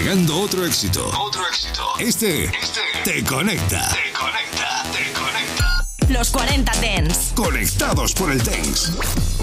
descargando otro éxito. Este te conecta. Los 40 Dance. Conectados por el Dance.